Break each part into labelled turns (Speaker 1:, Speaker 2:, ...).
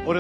Speaker 1: Hora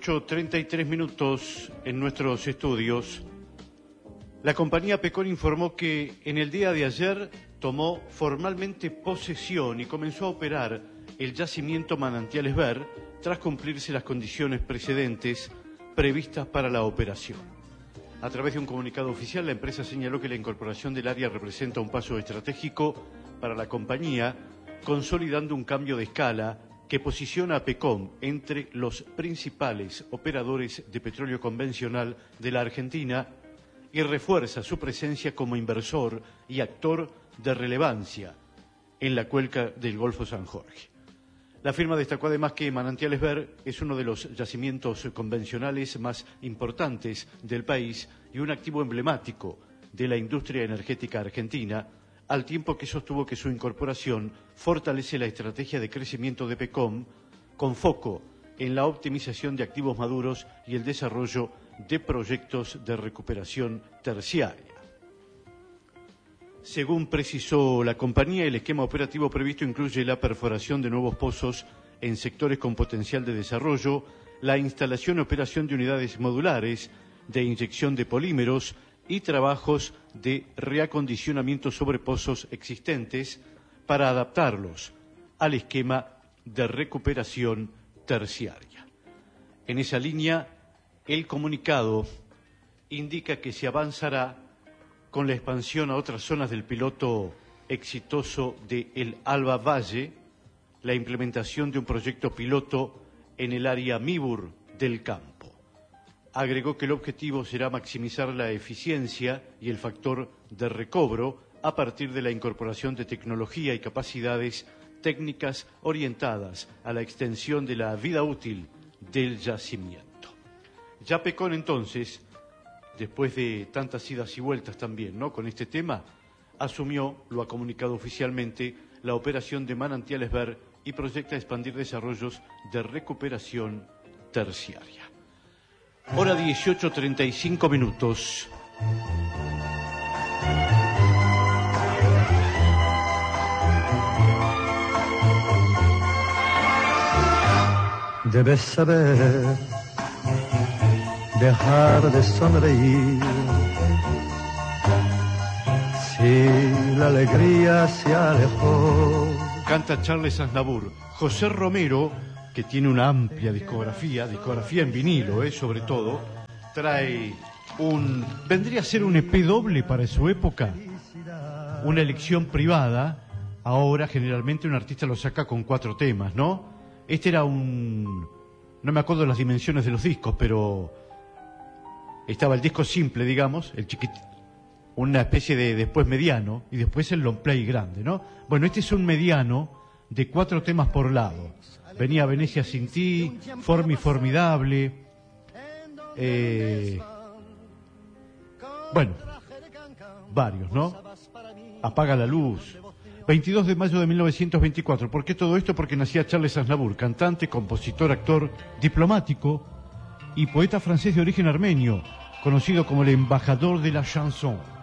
Speaker 1: 18:33 en nuestros estudios. La compañía Pecon informó que en el día de ayer tomó formalmente posesión y comenzó a operar el yacimiento Manantiales Ver tras cumplirse las condiciones precedentes previstas para la operación. A través de un comunicado oficial, la empresa señaló que la incorporación del área representa un paso estratégico para la compañía, consolidando un cambio de escala que posiciona a Pecon entre los principales operadores de petróleo convencional de la Argentina y refuerza su presencia como inversor y actor de relevancia en la cuenca del Golfo San Jorge. La firma destacó además que Manantiales Ver es uno de los yacimientos convencionales más importantes del país y un activo emblemático de la industria energética argentina, al tiempo que sostuvo que su incorporación fortalece la estrategia de crecimiento de Pecon con foco en la optimización de activos maduros y el desarrollo de proyectos de recuperación terciaria. Según precisó la compañía, el esquema operativo previsto incluye la perforación de nuevos pozos en sectores con potencial de desarrollo, la instalación y operación de unidades modulares de inyección de polímeros y trabajos de reacondicionamiento sobre pozos existentes para adaptarlos al esquema de recuperación terciaria. En esa línea, el comunicado indica que se avanzará con la expansión a otras zonas del piloto exitoso de El Alba Valle, la implementación de un proyecto piloto en el área Mibur del campo. Agregó que el objetivo será maximizar la eficiencia y el factor de recobro a partir de la incorporación de tecnología y capacidades técnicas orientadas a la extensión de la vida útil del yacimiento. Ya Pecon entonces, después de tantas idas y vueltas también, ¿no?, con este tema, asumió, lo ha comunicado oficialmente, la operación de Manantiales Ver y proyecta expandir desarrollos de recuperación terciaria. Hora 18:35.
Speaker 2: Debes saber dejar de sonreír si la alegría se alejó.
Speaker 1: Canta Charles Aznavour. José Romero, que tiene una amplia discografía en vinilo, sobre todo, trae vendría a ser un EP doble para su época, una elección privada. Ahora generalmente un artista lo saca con 4 temas, ¿no? Este era no me acuerdo las dimensiones de los discos, pero estaba el disco simple, digamos, el chiquitito, una especie de después mediano y después el long play grande, ¿no? Bueno, este es un mediano de 4 temas por lado. Venía Venecia sin ti, Formi Formidable, bueno, varios, ¿no? Apaga la luz. 22 de mayo de 1924. ¿Por qué todo esto? Porque nacía Charles Aznavour, cantante, compositor, actor, diplomático y poeta francés de origen armenio, conocido como el embajador de la chanson.